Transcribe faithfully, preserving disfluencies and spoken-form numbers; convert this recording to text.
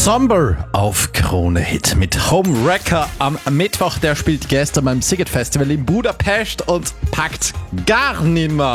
Somber auf Krone Hit mit Homewrecker am Mittwoch. Der spielt gestern beim Siget Festival in Budapest und packt gar nimmer.